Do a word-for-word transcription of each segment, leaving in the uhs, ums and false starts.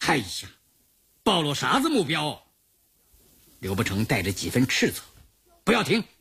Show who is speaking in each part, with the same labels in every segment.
Speaker 1: 哎呀，暴露啥子目标？刘伯承带着几分斥责，不要停！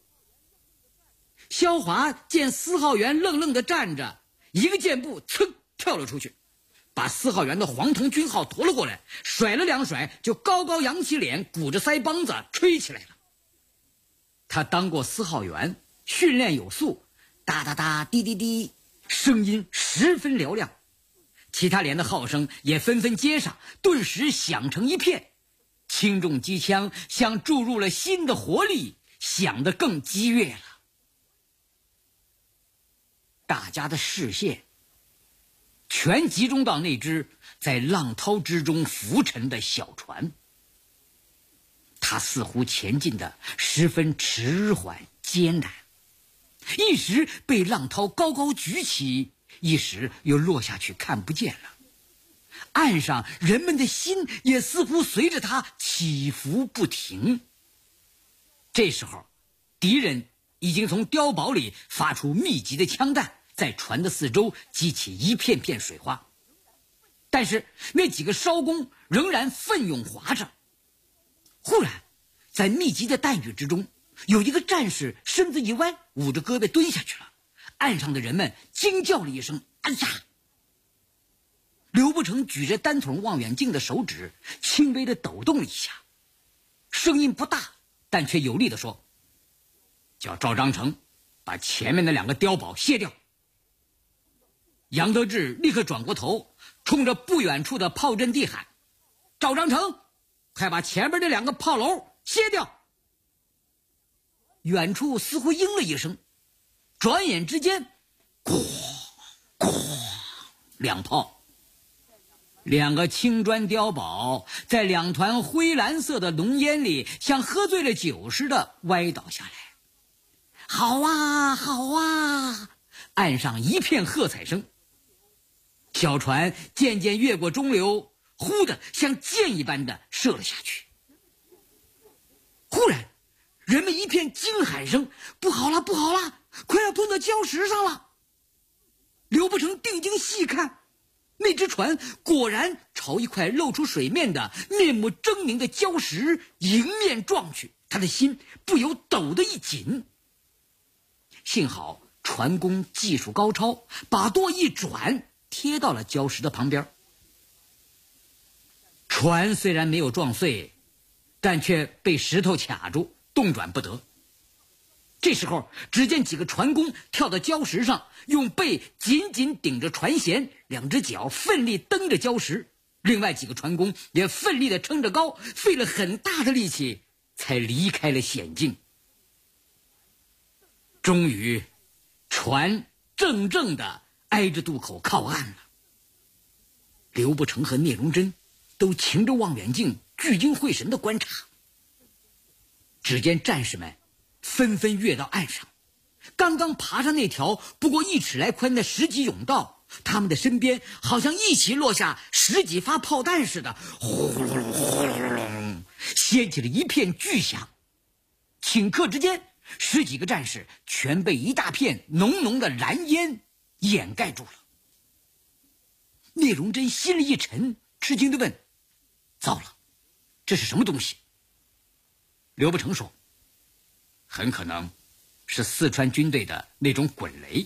Speaker 1: 萧华见司号员愣愣地站着，一个箭步噌跳了出去，把司号员的黄铜军号夺了过来，甩了两甩，就高高扬起脸，鼓着腮帮子吹起来了。他当过司号员，训练有素，哒哒哒滴滴滴，声音十分嘹亮。其他连的号声也纷纷接上，顿时响成一片。轻重机枪像注入了新的活力，响得更激越了。大家的视线全集中到那只在浪涛之中浮沉的小船，它似乎前进的十分迟缓艰难，一时被浪涛高高举起，一时又落下去看不见了。岸上人们的心也似乎随着它起伏不停。这时候敌人已经从碉堡里发出密集的枪弹，在船的四周激起一片片水花，但是那几个艄公仍然奋勇划着。忽然在密集的弹雨之中，有一个战士身子一歪，捂着胳膊蹲下去了。岸上的人们惊叫了一声，哎呀！刘伯承举着单筒望远镜的手指轻微的抖动了一下，声音不大，但却有力地说，叫赵章程把前面的两个碉堡卸掉。杨得志立刻转过头，冲着不远处的炮阵地喊，赵章程，快把前面这两个炮楼卸掉。远处似乎应了一声，转眼之间，哐哐两炮，两个青砖碉堡在两团灰蓝色的浓烟里像喝醉了酒似的歪倒下来。好啊好啊，岸上一片喝彩声。小船渐渐越过中流，忽的像箭一般的射了下去。忽然人们一片惊喊声，不好了不好了，快要碰到礁石上了。刘伯承定睛细看，那只船果然朝一块露出水面的面目狰狞的礁石迎面撞去，他的心不由抖得一紧。幸好船工技术高超，把舵一转，贴到了礁石的旁边。船虽然没有撞碎，但却被石头卡住，动转不得。这时候只见几个船工跳到礁石上，用背紧紧顶着船舷，两只脚奋力蹬着礁石，另外几个船工也奋力地撑着篙，费了很大的力气才离开了险境。终于船正正地挨着渡口靠岸了。刘伯承和聂荣臻都擎着望远镜聚精会神地观察。只见战士们纷纷跃到岸上，刚刚爬上那条不过一尺来宽的石级甬道，他们的身边好像一起落下十几发炮弹似的，呼隆呼隆，掀起了一片巨响。顷刻之间，十几个战士全被一大片浓浓的蓝烟掩盖住了。聂荣臻心里一沉，吃惊地问，糟了，这是什么东西？刘伯承说，很可能是四川军队的那种滚雷。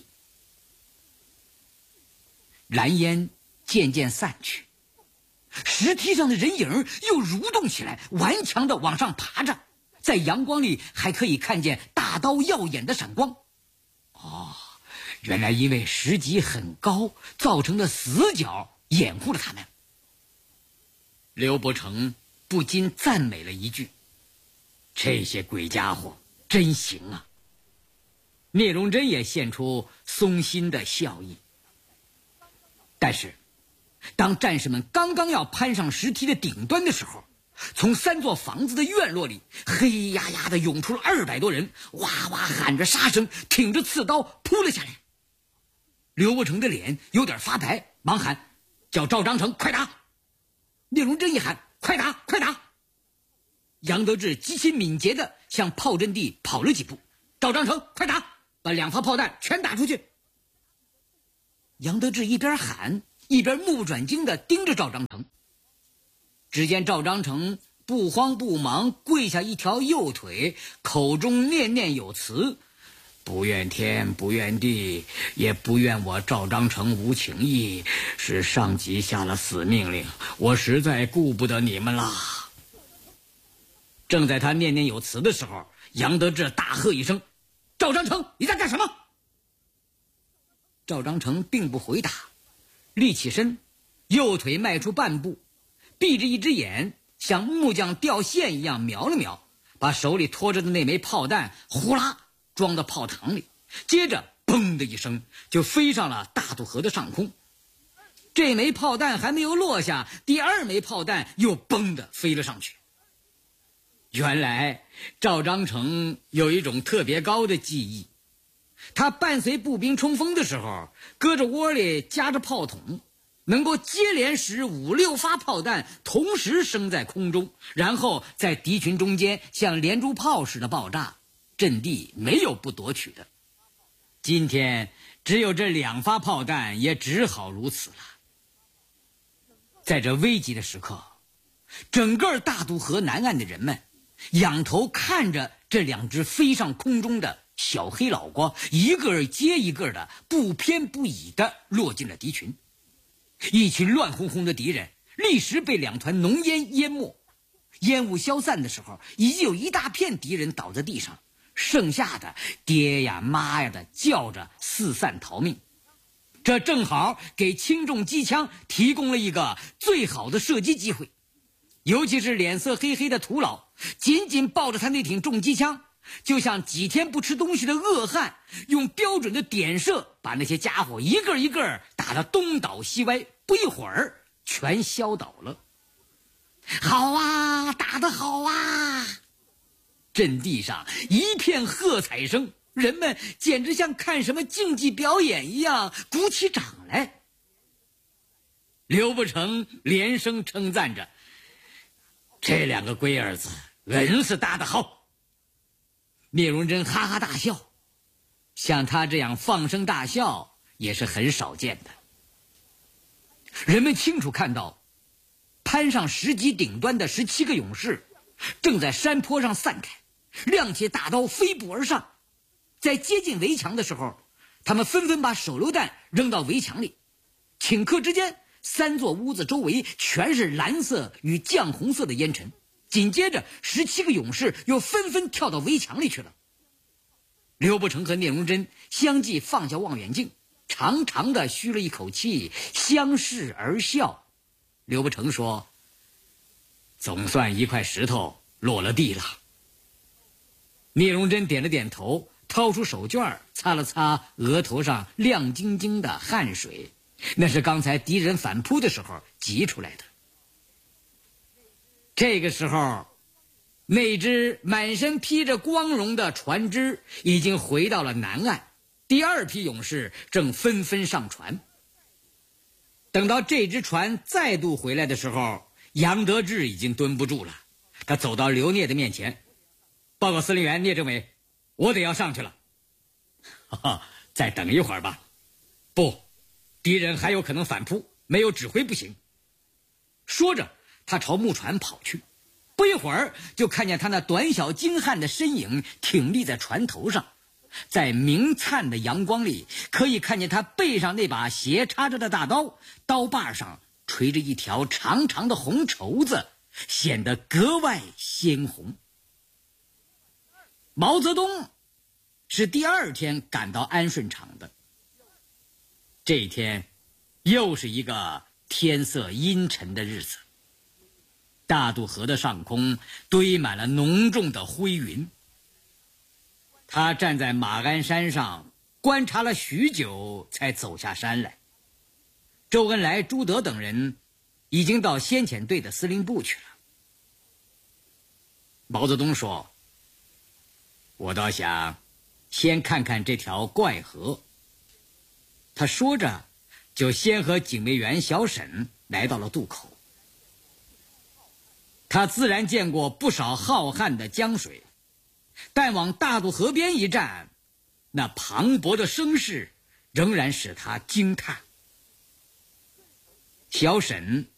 Speaker 1: 蓝烟渐渐散去，石梯上的人影又蠕动起来，顽强地往上爬着，在阳光里还可以看见大刀耀眼的闪光。哦，原来因为石级很高造成的死角掩护了他们。刘伯承不禁赞美了一句，这些鬼家伙真行啊。聂荣臻也现出松心的笑意。但是当战士们刚刚要攀上石梯的顶端的时候，从三座房子的院落里黑压压地涌出了二百多人，哇哇喊着杀声，挺着刺刀扑了下来。刘伯承的脸有点发白，忙喊，叫赵章程快打。聂荣臻一喊，快打快打。杨得志极其敏捷地向炮阵地跑了几步，赵章程快打，把两发炮弹全打出去。杨得志一边喊一边目不转睛地盯着赵章程， 只见赵章成不慌不忙跪下一条右腿，口中念念有词：不怨天不怨地，也不怨我赵章成无情义，是上级下了死命令，我实在顾不得你们啦。正在他念念有词的时候，杨得志大喝一声：赵章成，你在干什么？赵章成并不回答，立起身，右腿迈出半步，闭着一只眼，像木匠吊线一样瞄了瞄，把手里拖着的那枚炮弹呼啦装到炮膛里，接着砰的一声就飞上了大渡河的上空。这枚炮弹还没有落下，第二枚炮弹又砰的飞了上去。原来赵章成有一种特别高的技艺，他伴随步兵冲锋的时候，搁着窝里夹着炮筒，能够接连使五六发炮弹同时升在空中，然后在敌群中间像连珠炮似的爆炸，阵地没有不夺取的。今天只有这两发炮弹，也只好如此了。在这危急的时刻，整个大渡河南岸的人们仰头看着这两只飞上空中的小黑老瓜，一个接一个的不偏不倚的落进了敌群。一群乱哄哄的敌人立时被两团浓烟淹没，烟雾消散的时候，已经有一大片敌人倒在地上，剩下的爹呀妈呀的叫着四散逃命。这正好给轻重机枪提供了一个最好的射击机会，尤其是脸色黑黑的土老，紧紧抱着他那挺重机枪，就像几天不吃东西的饿汉，用标准的点射把那些家伙一个一个打得东倒西歪，不一会儿全消倒了。好啊，打得好啊！阵地上一片喝彩声，人们简直像看什么竞技表演一样鼓起掌来。刘不成连声称赞着：这两个龟儿子真是打得好。聂荣臻哈哈大笑，像他这样放声大笑也是很少见的。人们清楚看到攀上石级顶端的十七个勇士正在山坡上散开，亮起大刀飞步而上。在接近围墙的时候，他们纷纷把手榴弹扔到围墙里，顷刻之间，三座屋子周围全是蓝色与绛红色的烟尘。紧接着十七个勇士又纷纷跳到围墙里去了。刘伯承和聂荣臻相继放下望远镜，长长的吁了一口气，相视而笑。刘伯承说：总算一块石头落了地了。聂荣臻点了点头，掏出手绢擦了擦额头上亮晶晶的汗水，那是刚才敌人反扑的时候急出来的。这个时候，那只满身披着光荣的船只已经回到了南岸，第二批勇士正纷纷上船。等到这只船再度回来的时候，杨得志已经蹲不住了，他走到刘聂的面前，报告司令员聂政委，我得要上去了。哈哈，再等一会儿吧。不，敌人还有可能反扑，没有指挥不行。说着，他朝木船跑去，不一会儿就看见他那短小精悍的身影挺立在船头上，在明灿的阳光里，可以看见他背上那把斜插着的大刀，刀把上垂着一条长长的红绸子，显得格外鲜红。毛泽东是第二天赶到安顺场的。这一天又是一个天色阴沉的日子，大渡河的上空堆满了浓重的灰云。他站在马鞍山上观察了许久，才走下山来。周恩来、朱德等人已经到先遣队的司令部去了。毛泽东说：我倒想先看看这条怪河。他说着就先和警卫员小沈来到了渡口。他自然见过不少浩瀚的江水，但往大渡河边一站，那磅礴的声势仍然使他惊叹。小沈